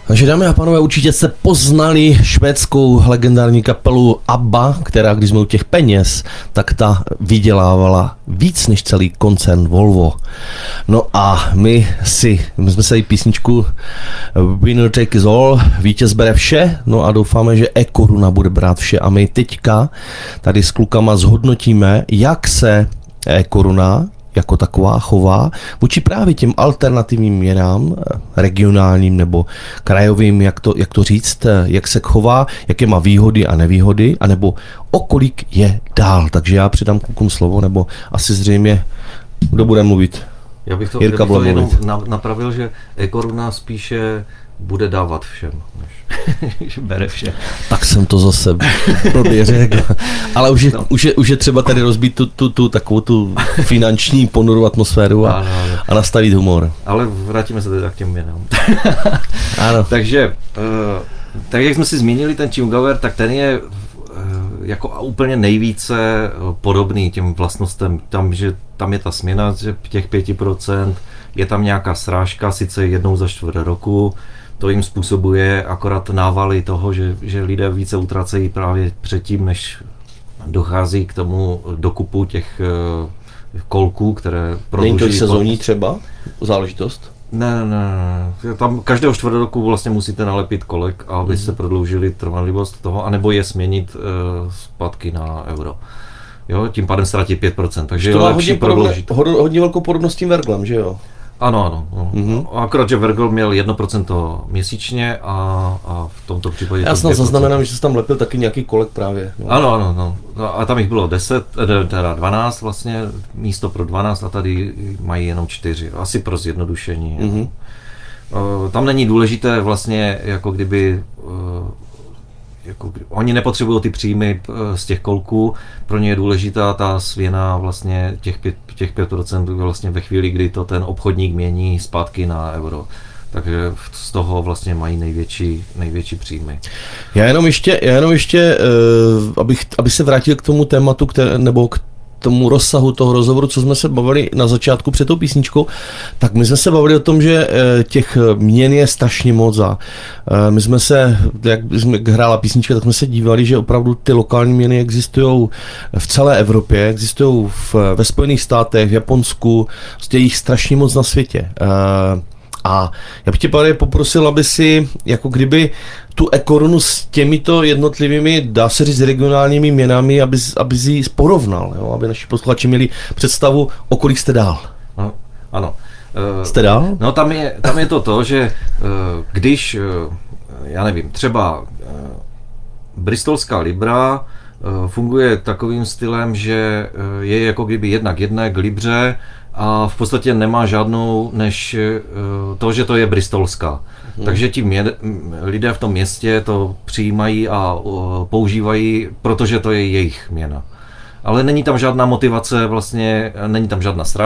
Takže dámy a pánové, určitě jste poznali švédskou legendární kapelu ABBA, která když jsme u těch peněz, tak ta vydělávala víc než celý koncern Volvo. No a my jsme se jí písničku Winner Take It All, vítěz bere vše, no a doufáme, že e-koruna bude brát vše a my teďka tady s klukama zhodnotíme, jak se e-koruna jako taková chová vůči právě těm alternativním měnám, regionálním nebo krajovým, jak to říct, jak se chová, jaké má výhody a nevýhody, anebo o kolik je dál. Takže já předám klukům slovo, nebo asi zřejmě, kdo bude mluvit. Já bych to jenom napravil, že e-koruna spíše bude dávat všem, než bere vše. Tak jsem to zase blbě řekl. Ale už je třeba tady rozbít tu takovou tu finanční ponurou atmosféru a nastavit humor. Ale vrátíme se teda k těm měnám. Ano. Takže, tak jak jsme si zmínili ten Chungaver, tak ten je jako úplně nejvíce podobný těm vlastnostem. Tam je ta směna těch 5%, je tam nějaká srážka, sice jednou za čtvrt roku, to jim způsobuje akorát návaly toho, že lidé více utracejí právě předtím, než dochází k tomu dokupu těch kolků, které prodlužují. Není to sezónní třeba záležitost? Ne. Tam každého čtvrt roku vlastně musíte nalepit kolek, aby se prodloužili trvanlivost toho, anebo je směnit zpátky na euro. Jo, tím pádem ztratit 5%, takže je lepší prodloužit. Hodně velkou podobnost s tím Verglem, že jo? Ano. Akorát, že Vergl měl 1% měsíčně a v tomto případě... Já snad zaznamenám, že jsi tam lepil taky nějaký kolek právě. No. Ano. A tam jich bylo 12 vlastně, místo pro 12 a tady mají jenom 4. Asi pro zjednodušení. Tam není důležité vlastně, oni nepotřebují ty příjmy z těch kolků, pro ně je důležitá ta svěna vlastně těch 5% vlastně ve chvíli, kdy to ten obchodník mění zpátky na euro. Takže z toho vlastně mají největší příjmy. Já jenom ještě aby se vrátil k tomu tématu, nebo k tomu rozsahu toho rozhovoru, co jsme se bavili na začátku před tou písničkou, tak my jsme se bavili o tom, že těch měn je strašně moc a my jsme se, jak hrála písnička, tak jsme se dívali, že opravdu ty lokální měny existují v celé Evropě, existují ve Spojených státech, v Japonsku, je jich strašně moc na světě. A já bych tě, Pane, poprosil, aby si jako kdyby tu e-korunu s těmito jednotlivými, dá se říct, regionálními měnami, aby si ji porovnal, jo? Aby naši posluchači měli představu, o kolik jste dál. No, ano. Jste dál? No tam je to, že když, já nevím, třeba bristolská libra funguje takovým stylem, že je jako kdyby jednak jedné k libře, a v podstatě nemá žádnou než to, že to je bristolská. Takže ti lidé v tom městě to přijímají a používají, protože to je jejich měna. Ale není tam žádná motivace, vlastně není tam žádná